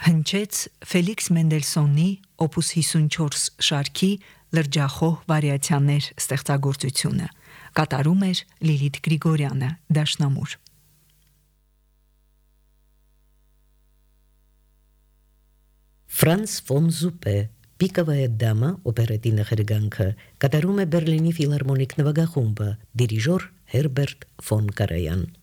հնչեց Ֆելիքս Մենդելսոնի Opus 54 շարքի լրջախոհ վարիացիաներ ստեղծագործությունը։ Կատարում էր Լիլիթ Գրիգորյանը, դաշնամուր։ Ֆրանց ֆոն Զուպե Պիկավայա դամա օպերետի նխրգանքը կատարում է Բերլինի ֆիլհարմոնիկ նվագախումբը, դիրիժոր Հերբերտ ֆոն Կարայան։